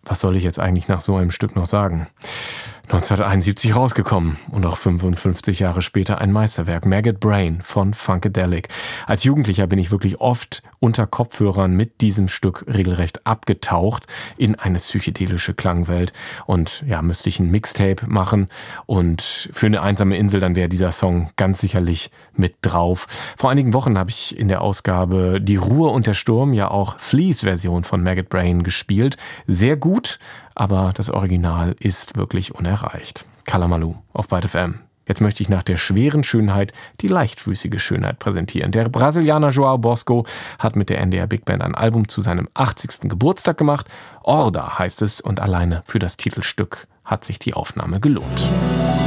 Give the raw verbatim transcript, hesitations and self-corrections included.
Was soll ich jetzt eigentlich nach so einem Stück noch sagen? neunzehnhunderteinundsiebzig rausgekommen und auch fünfundfünfzig Jahre später ein Meisterwerk, Maggot Brain von Funkadelic. Als Jugendlicher bin ich wirklich oft unter Kopfhörern mit diesem Stück regelrecht abgetaucht in eine psychedelische Klangwelt und ja, müsste ich ein Mixtape machen und für eine einsame Insel, dann wäre dieser Song ganz sicherlich mit drauf. Vor einigen Wochen habe ich in der Ausgabe Die Ruhe und der Sturm ja auch Fleas Version von Maggot Brain gespielt. Sehr gut, aber das Original ist wirklich unerreicht. Kalamaloo auf Byte F M. Jetzt möchte ich nach der schweren Schönheit die leichtfüßige Schönheit präsentieren. Der Brasilianer João Bosco hat mit der N D R Big Band ein Album zu seinem achtzigsten Geburtstag gemacht. Orda heißt es und alleine für das Titelstück hat sich die Aufnahme gelohnt.